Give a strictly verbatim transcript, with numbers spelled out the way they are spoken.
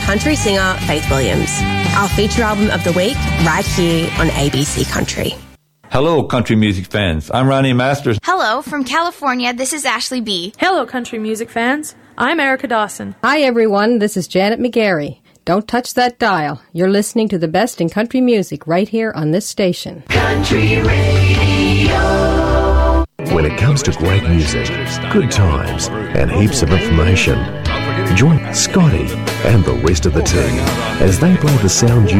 country singer Faith Williams. Our feature album of the week, right here on A B C Country. Hello, country music fans. I'm Ronnie Masters. Hello, from California, this is Ashley B. Hello, country music fans. I'm Erica Dawson. Hi, everyone. This is Janet McGarry. Don't touch that dial. You're listening to the best in country music right here on this station. Country Radio. When it comes to great music, good times, and heaps of information, join Scotty and the rest of the team as they play the sound you